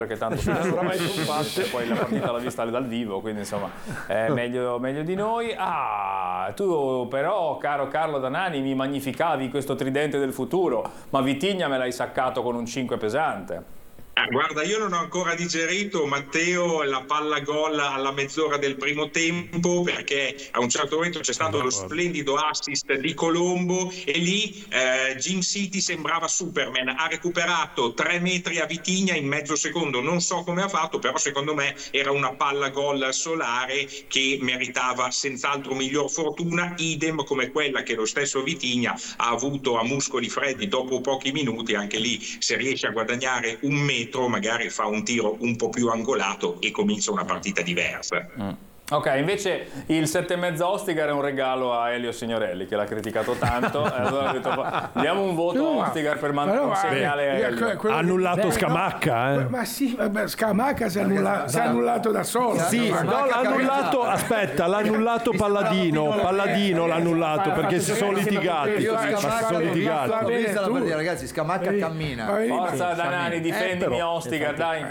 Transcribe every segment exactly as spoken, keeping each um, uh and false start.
perché tanto oramai sono fatte, poi la partita l'ha vista dal vivo, quindi insomma è meglio, meglio di noi. Ah, tu però, caro Carlo Danani, mi magnificavi questo tridente del futuro, ma Vitinha me l'hai saccato con un cinque pesante. Ah, guarda, io non ho ancora digerito, Matteo, la palla gol alla mezz'ora del primo tempo, perché a un certo momento c'è stato lo splendido assist di Colombo e lì eh, Jim City sembrava Superman, ha recuperato tre metri a Vitinha in mezzo secondo, non so come ha fatto, però secondo me era una palla gol solare che meritava senz'altro miglior fortuna, idem come quella che lo stesso Vitinha ha avuto a muscoli freddi dopo pochi minuti. Anche lì, se riesce a guadagnare un metro, magari fa un tiro un po' più angolato e comincia una partita diversa. Mm. Ok, invece il sette e mezza Ostigar è un regalo a Elio Signorelli, che l'ha criticato tanto, e allora ho detto diamo un voto a Ostigar per mandare un segnale a Elio. Ha annullato beh, Scamacca, eh. Ma sì, vabbè, Scamacca si è, annulla, si è annullato da solo. Sì, no, l'ha annullato, aspetta, l'ha annullato Palladino, Palladino l'ha annullato perché si sono litigati. Io ma si sono litigati. Ho visto la partita, ragazzi, Scamacca cammina. Forza Danani, difendimi Ostigar, dai.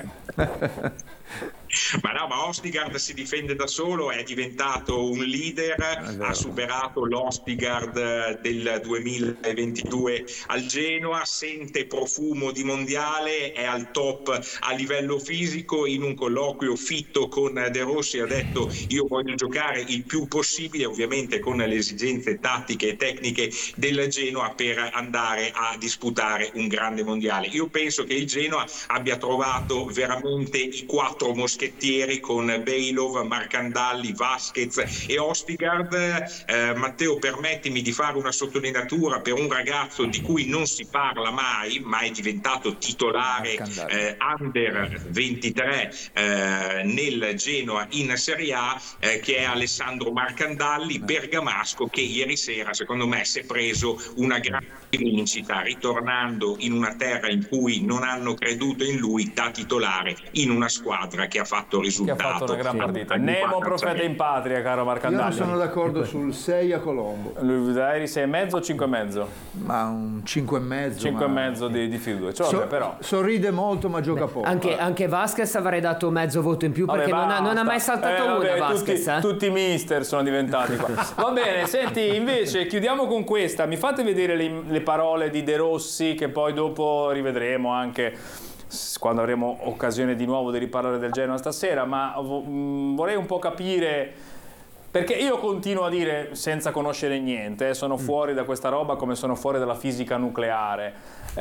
Ma no, ma Ostigard si difende da solo, è diventato un leader, ha superato l'Ostigard del duemilaventidue al Genoa, sente profumo di mondiale, è al top a livello fisico. In un colloquio fitto con De Rossi ha detto: io voglio giocare il più possibile, ovviamente con le esigenze tattiche e tecniche del Genoa, per andare a disputare un grande mondiale. Io penso che il Genoa abbia trovato veramente i quattro moschettieri con Beilov, Marcandalli, Vasquez e Ostigard. eh, Matteo, permettimi di fare una sottolineatura per un ragazzo di cui non si parla mai, ma è diventato titolare eh, under ventitré eh, nel Genoa in Serie A, eh, che è Alessandro Marcandalli, bergamasco, che ieri sera secondo me si è preso una grande vincita, ritornando in una terra in cui non hanno creduto in lui, da titolare in una squadra che ha fatto risultato. Che ha fatto una gran partita. Nemo profeta in patria, caro Marcandalli. Io non sono d'accordo sul sei a Colombo. Lui eri sei e mezzo o cinque e mezzo? Ma un cinque e mezzo. cinque ma... e mezzo di, di fiducia. Cioè, so, vabbè, però. Sorride molto ma gioca Beh, poco. Anche, anche Vasquez avrei dato mezzo voto in più, vabbè, perché non ha, non ha mai saltato eh, vabbè, una Vasquez. Tutti, eh? tutti i mister sono diventati qua. Va bene, senti, invece chiudiamo con questa. Mi fate vedere le, le parole di De Rossi, che poi dopo rivedremo anche quando avremo occasione di nuovo di riparlare del Genoa stasera, ma vorrei un po' capire, perché io continuo a dire, senza conoscere niente, sono fuori da questa roba come sono fuori dalla fisica nucleare,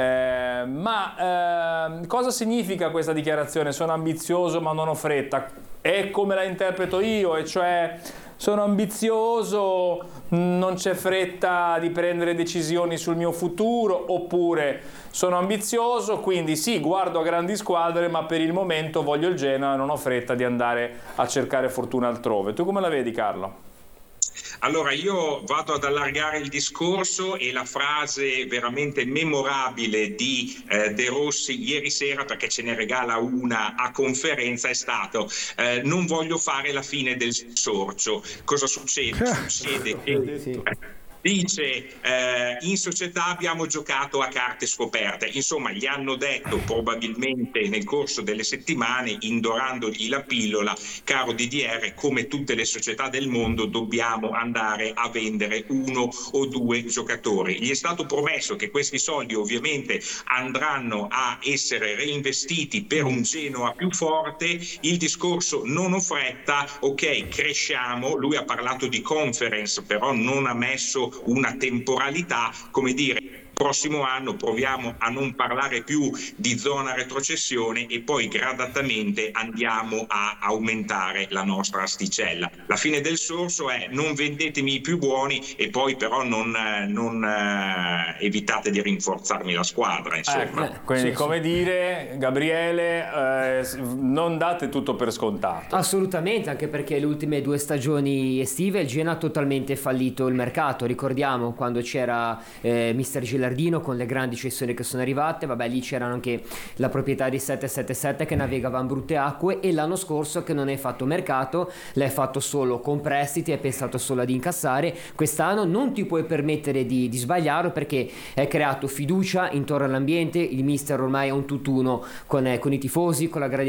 eh, ma eh, cosa significa questa dichiarazione? Sono ambizioso ma non ho fretta. È come la interpreto io, e cioè sono ambizioso, non c'è fretta di prendere decisioni sul mio futuro, oppure sono ambizioso, quindi sì, guardo a grandi squadre, ma per il momento voglio il Genoa, non ho fretta di andare a cercare fortuna altrove. Tu come la vedi, Carlo? Allora, io vado ad allargare il discorso, e la frase veramente memorabile di eh, De Rossi ieri sera, perché ce ne regala una a conferenza, è stato eh, non voglio fare la fine del sorcio. Cosa succede? Succede che... Dice eh, in società abbiamo giocato a carte scoperte. Insomma, gli hanno detto probabilmente nel corso delle settimane, indorandogli la pillola: caro D D R, come tutte le società del mondo dobbiamo andare a vendere uno o due giocatori. Gli è stato promesso che questi soldi ovviamente andranno a essere reinvestiti per un Genoa più forte. Il discorso: non ho fretta, ok, cresciamo. Lui ha parlato di conference, però non ha messo una temporalità, come dire, prossimo anno proviamo a non parlare più di zona retrocessione e poi gradatamente andiamo a aumentare la nostra asticella. La fine del sorso è: non vendetemi i più buoni e poi però non, non eh, evitate di rinforzarmi la squadra, insomma. Eh, quindi sì, come sì. dire, Gabriele, eh, non date tutto per scontato. Assolutamente, anche perché le ultime due stagioni estive il Genoa ha totalmente fallito il mercato. Ricordiamo quando c'era eh, mister Gilles Giardino con le grandi cessioni che sono arrivate. Vabbè, lì c'erano anche la proprietà di sette sette sette che navigava in brutte acque, e l'anno scorso che non hai fatto mercato, l'hai fatto solo con prestiti, hai pensato solo ad incassare. Quest'anno non ti puoi permettere di, di sbagliare, perché hai creato fiducia intorno all'ambiente, il mister ormai è un tutt'uno con, eh, con i tifosi, con la grande